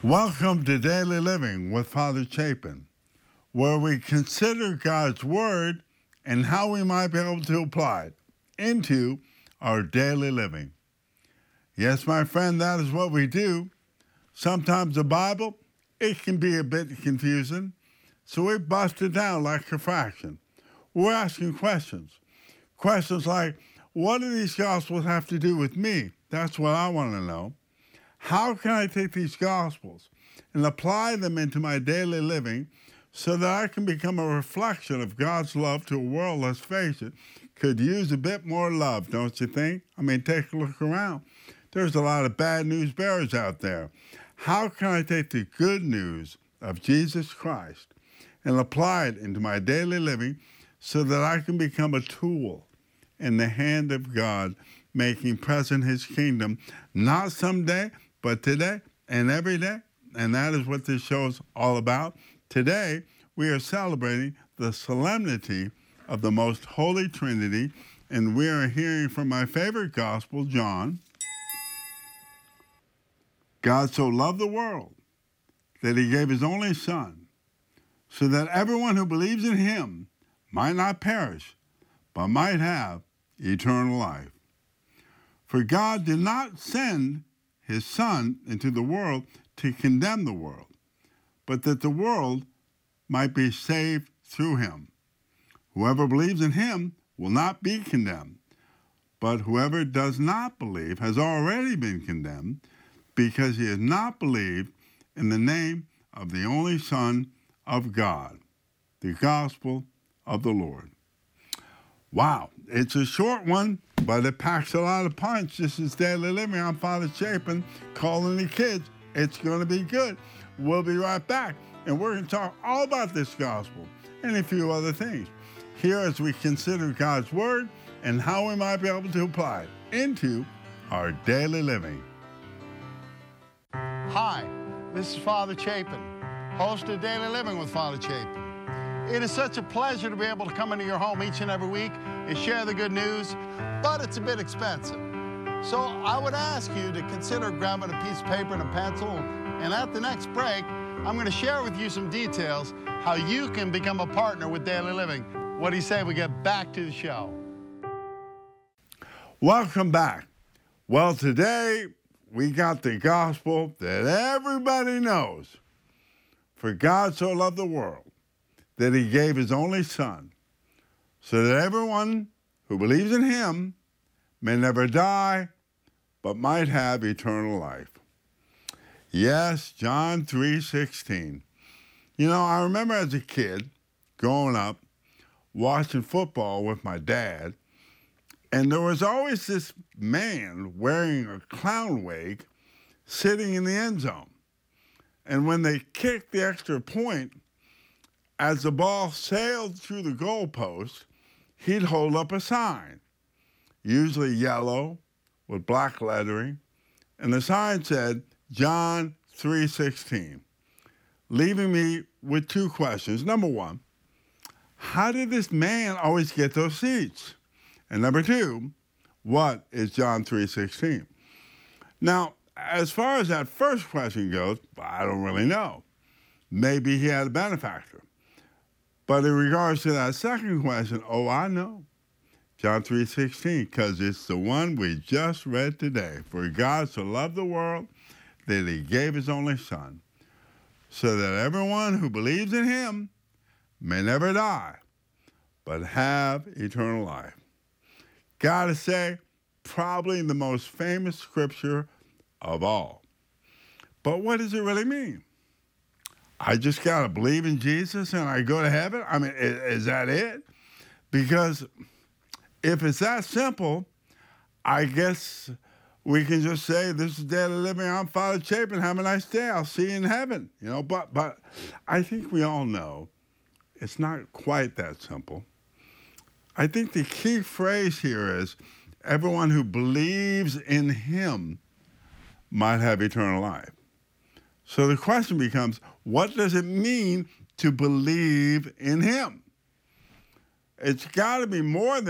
Welcome to Daily Living with Father Chapin, where we consider God's Word and how we might be able to apply it into our daily living. Yes, my friend, that is what we do. Sometimes the Bible, it can be a bit confusing, so we bust it down like a fraction. We're asking questions. Questions like, what do these Gospels have to do with me? That's what I want to know. How can I take these Gospels and apply them into my daily living so that I can become a reflection of God's love to a world, let's face it, could use a bit more love, don't you think? I mean, take a look around. There's a lot of bad news bearers out there. How can I take the good news of Jesus Christ and apply it into my daily living so that I can become a tool in the hand of God, making present His kingdom, not someday, but today and every day? And that is what this show is all about. Today, we are celebrating the solemnity of the Most Holy Trinity, and we are hearing from my favorite gospel, John. God so loved the world that He gave His only Son, so that everyone who believes in Him might not perish, but might have eternal life. For God did not send His Son into the world to condemn the world, but that the world might be saved through Him. Whoever believes in Him will not be condemned, but whoever does not believe has already been condemned because he has not believed in the name of the only Son of God. The Gospel of the Lord. Wow, it's a short one, but it packs a lot of punch. This is Daily Living. I'm Father Chapin, calling the kids. It's going to be good. We'll be right back, and we're going to talk all about this gospel and a few other things here as we consider God's Word and how we might be able to apply it into our daily living. Hi, this is Father Chapin, host of Daily Living with Father Chapin. It is such a pleasure to be able to come into your home each and every week and share the good news, but it's a bit expensive. So I would ask you to consider grabbing a piece of paper and a pencil, and at the next break, I'm going to share with you some details how you can become a partner with Daily Living. What do you say we get back to the show? Welcome back. Well, today we got the gospel that everybody knows. For God so loved the world that He gave His only Son, so that everyone who believes in Him may never die, but might have eternal life. Yes, John 3:16. You know, I remember as a kid, growing up, watching football with my dad, and there was always this man wearing a clown wig sitting in the end zone. And when they kicked the extra point, as the ball sailed through the goalpost, he'd hold up a sign, usually yellow with black lettering, and the sign said, John 3:16, leaving me with two questions. Number one, how did this man always get those seats? And number two, what is John 3:16? Now, as far as that first question goes, I don't really know. Maybe he had a benefactor. But in regards to that second question, oh, I know. John 3:16, because it's the one we just read today. For God so loved the world that He gave His only Son, so that everyone who believes in Him may never die, but have eternal life. Gotta say, probably the most famous scripture of all. But what does it really mean? I just got to believe in Jesus and I go to heaven? I mean, is that it? Because if it's that simple, I guess we can just say, this is Daily Living, I'm Father Chapin, have a nice day, I'll see you in heaven. You know, but I think we all know it's not quite that simple. I think the key phrase here is, everyone who believes in Him might have eternal life. So the question becomes, what does it mean to believe in Him? It's got to be more than